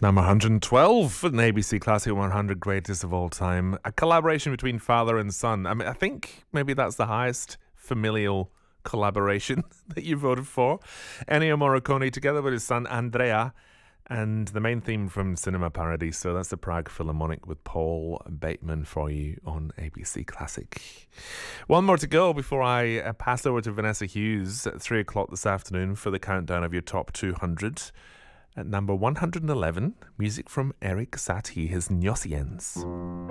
Number 112 at an ABC Classic 100 Greatest of All Time. A collaboration between father and son. I mean, I think maybe that's the highest familial collaboration that you voted for. Ennio Morricone together with his son Andrea, and the main theme from Cinema Paradiso. That's the Prague Philharmonic with Paul Bateman for you on ABC Classic. One more to go before I pass over to Vanessa Hughes at 3 o'clock this afternoon for the countdown of your top 200. At number 111, music from Erik Satie, his Gnossiens.